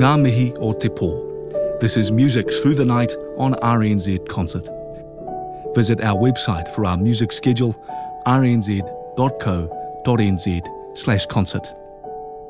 Ngā mihi o te pō. This is Music Through the Night on RNZ Concert. Visit our website for our music schedule, rnz.co.nz/concert.